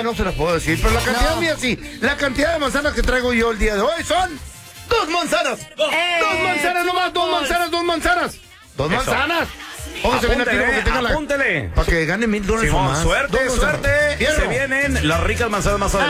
no se las puedo decir, pero la cantidad mía sí. La cantidad de manzanas que traigo yo el día de hoy son 2 manzanas. 2 manzanas nomás, 2 manzanas, 2 manzanas. 2 manzanas. Póngase bien aquí, que tenga apúntele. para que gane $1,000 Simón, más. suerte. Se vienen las ricas manzanas más adelante.